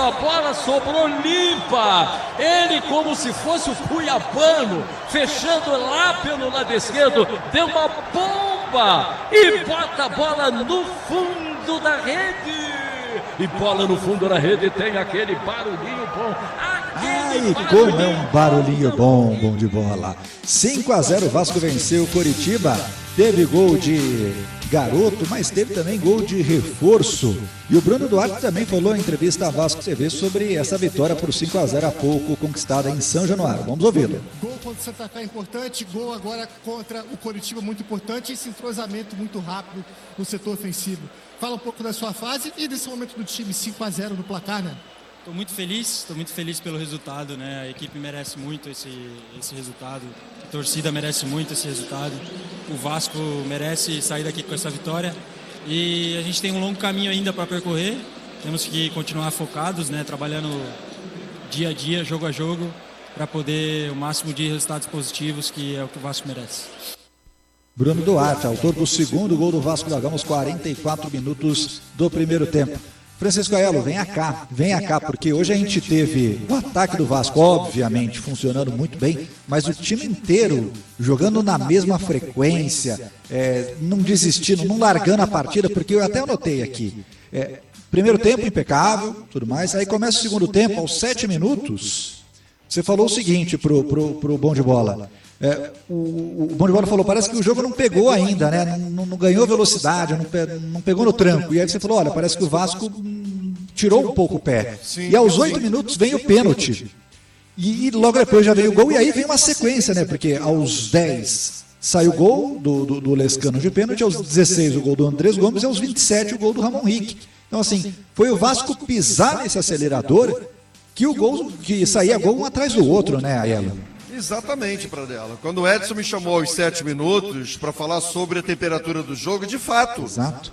a bola sobrou limpa. Ele, como se fosse o cuiabano, fechando lá pelo lado esquerdo, deu uma bomba e bota a bola no fundo da rede. E bola no fundo da rede tem aquele barulhinho bom. Como é um barulhinho bom de bola. 5-0, o Vasco venceu o Coritiba. Teve gol de garoto, mas teve também gol de reforço. E o Bruno Duarte também falou em entrevista à Vasco TV sobre essa vitória por 5-0 há pouco, conquistada em São Januário. Vamos ouvi-lo. Gol contra o Santa Fé é importante, gol agora contra o Coritiba muito importante, e esse entrosamento muito rápido no setor ofensivo. Fala um pouco da sua fase e desse momento do time, 5-0 no placar, né? Estou muito feliz pelo resultado, né? A equipe merece muito esse resultado, a torcida merece muito esse resultado, o Vasco merece sair daqui com essa vitória e a gente tem um longo caminho ainda para percorrer, temos que continuar focados, né? Trabalhando dia a dia, jogo a jogo, para poder o máximo de resultados positivos, que é o que o Vasco merece. Bruno Duarte, autor do segundo gol do Vasco da Gama aos 44 minutos do primeiro tempo. Francisco Aiello, venha cá, porque hoje a gente teve o ataque do Vasco, obviamente, funcionando muito bem, mas o time inteiro jogando na mesma frequência, não desistindo, não largando a partida, porque eu até anotei aqui, primeiro tempo impecável, tudo mais, aí começa o segundo tempo, aos 7 minutos, você falou o seguinte pro Bom de Bola, o Bom de Bola falou, parece que o jogo não pegou ainda, né? Não ganhou velocidade, não pegou no tranco. E aí você falou, olha, parece que o Vasco tirou um pouco o pé. Sim, e aos 8 minutos vem o pênalti. E logo depois já veio o gol, e aí vem uma sequência, né? Porque aos 10 saiu o gol do Lescano de pênalti, aos 16 o gol do Andrés Gomes e aos 27 o gol do Ramon Rick. Então assim, foi o Vasco pisar nesse acelerador que saía gol um atrás do outro, né, Aiello? Exatamente, Pradella. Quando o Edson me chamou aos 7 minutos para falar sobre a temperatura do jogo, de fato, exato,